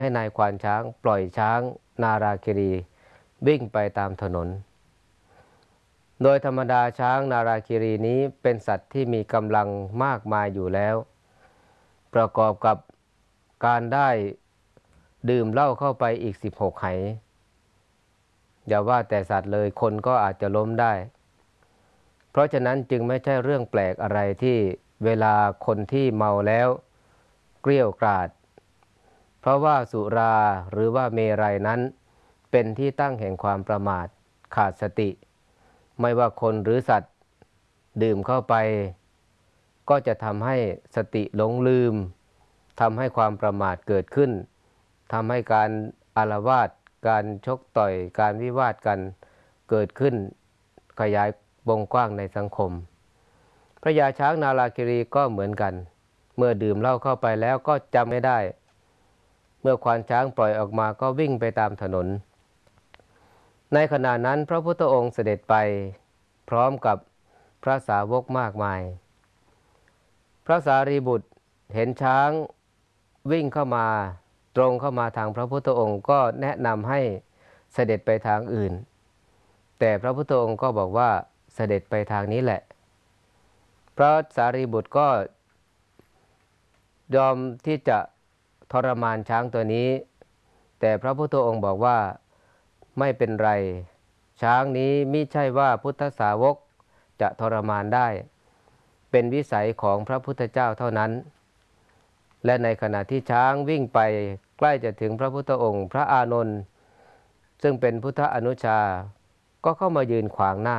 ให้นายควานช้างปล่อยช้างนาราคิรีวิ่งไปตามถนนโดยธรรมดาช้างนาราคิรีนี้เป็นสัตว์ที่มีกำลังมากมายอยู่แล้วประกอบกับการได้ดื่มเหล้าเข้าไปอีก16 ไหอย่าว่าแต่สัตว์เลยคนก็อาจจะล้มได้เพราะฉะนั้นจึงไม่ใช่เรื่องแปลกอะไรที่เวลาคนที่เมาแล้วเกรี้ยวกราดเพราะว่าสุราหรือว่าเมรัยนั้นเป็นที่ตั้งแห่งความประมาทขาดสติไม่ว่าคนหรือสัตว์ดื่มเข้าไปก็จะทำให้สติหลงลืมทำให้ความประมาทเกิดขึ้นทำให้การอาละวาดการชกต่อยการวิวาทกันเกิดขึ้นขยายวงกว้างในสังคมพระยาช้างนาราคิรีก็เหมือนกันเมื่อดื่มเหล้าเข้าไปแล้วก็จำไม่ได้เมื่อควานช้างปล่อยออกมาก็วิ่งไปตามถนนในขณะนั้นพระพุทธองค์เสด็จไปพร้อมกับพระสาวกมากมายพระสารีบุตรเห็นช้างวิ่งเข้ามาตรงเข้ามาทางพระพุทธองค์ก็แนะนำให้เสด็จไปทางอื่นแต่พระพุทธองค์ก็บอกว่าเสด็จไปทางนี้แหละพระสารีบุตรก็ยอมที่จะทรมานช้างตัวนี้แต่พระพุทธองค์บอกว่าไม่เป็นไรช้างนี้มิใช่ว่าพุทธสาวกจะทรมานได้เป็นวิสัยของพระพุทธเจ้าเท่านั้นและในขณะที่ช้างวิ่งไปใกล้จะถึงพระพุทธองค์พระอานนท์ซึ่งเป็นพุทธอนุชาก็เข้ามายืนขวางหน้า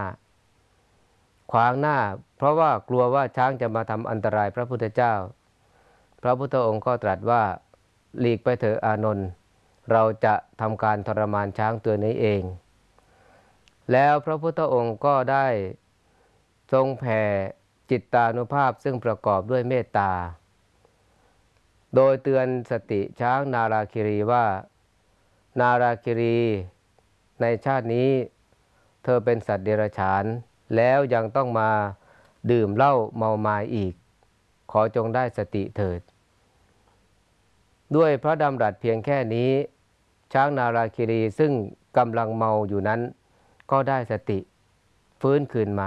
เพราะว่ากลัวว่าช้างจะมาทำอันตรายพระพุทธเจ้าพระพุทธองค์ก็ตรัสว่าหลีกไปเถอะอานนท์เราจะทำการทรมานช้างตัวนี้เองแล้วพระพุทธองค์ก็ได้ทรงแผ่จิตตานุภาพซึ่งประกอบด้วยเมตตาโดยเตือนสติช้างนาราคิรีว่านาราคิรีในชาตินี้เธอเป็นสัตว์เดรัจฉานแล้วยังต้องมาดื่มเหล้าเมามายอีกขอจงได้สติเถิดด้วยพระดำรัสเพียงแค่นี้ช้างนาราคิรีซึ่งกำลังเมาอยู่นั้นก็ได้สติฟื้นคืนมา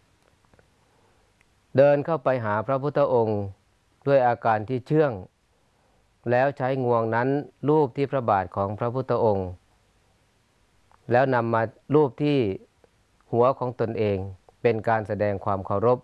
เดินเข้าไปหาพระพุทธองค์ด้วยอาการที่เชื่องแล้วใช้งวงนั้นลูบที่พระบาทของพระพุทธองค์แล้วนำมาลูบที่หัวของตนเองเป็นการแสดงความเคารพ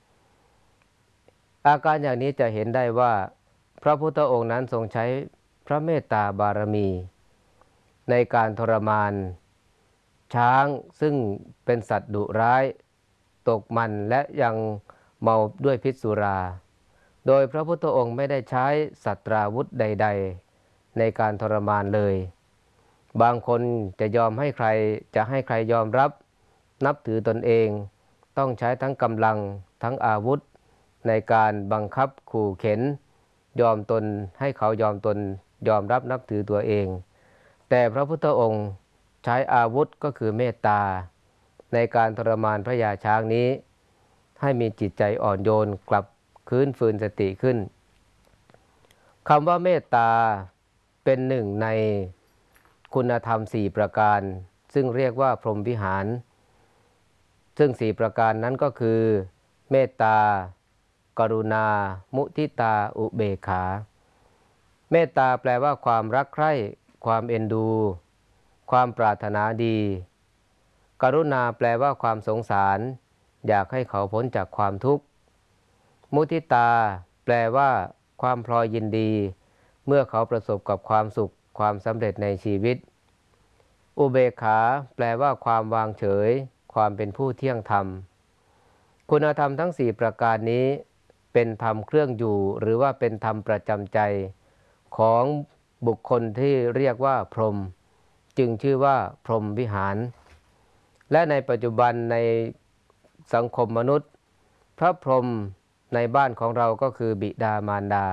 อาการอย่างนี้จะเห็นได้ว่าพระพุทธองค์นั้นทรงใช้พระเมตตาบารมีในการทรมานช้างซึ่งเป็นสัตว์ดุร้ายตกมันและยังเมาด้วยพิษสุราโดยพระพุทธองค์ไม่ได้ใช้สัตราวุธใดๆในการทรมานเลยบางคนจะยอมให้ใครยอมรับนับถือตนเองต้องใช้ทั้งกำลังทั้งอาวุธในการบังคับขู่เข็นยอมตนให้เขายอมตนยอมรับนับถือตัวเองแต่พระพุทธองค์ใช้อาวุธก็คือเมตตาในการทรมานพระยาช้างนี้ให้มีจิตใจอ่อนโยนกลับคืนฟื้นสติขึ้นคำว่าเมตตาเป็นหนึ่งในคุณธรรม4ประการซึ่งเรียกว่าพรหมวิหารซึ่ง4ประการนั้นก็คือเมตตากรุณามุทิตาอุเบกขาเมตตาแปลว่าความรักใคร่ความเอ็นดูความปรารถนาดีกรุณาแปลว่าความสงสารอยากให้เขาพ้นจากความทุกข์มุทิตาแปลว่าความพลอยยินดีเมื่อเขาประสบกับความสุขความสำเร็จในชีวิตอุเบกขาแปลว่าความวางเฉยความเป็นผู้เที่ยงธรรมคุณธรรมทั้ง4ประการนี้เป็นธรรมเครื่องอยู่หรือว่าเป็นธรรมประจำใจของบุคคลที่เรียกว่าพรหมจึงชื่อว่าพรหมวิหารและในปัจจุบันในสังคมมนุษย์พระพรหมในบ้านของเราก็คือบิดามารดา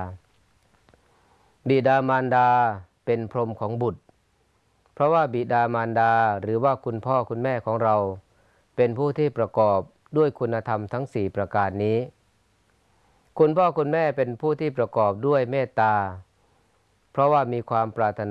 เป็นพรหมของบุตรเพราะว่าบิดามารดาหรือว่าคุณพ่อคุณแม่ของเราเป็นผู้ที่ประกอบด้วยคุณธรรมทั้ง4ประการนี้คุณพ่อคุณแม่เป็นผู้ที่ประกอบด้วยเมตตาเพราะว่ามีความปรารถนา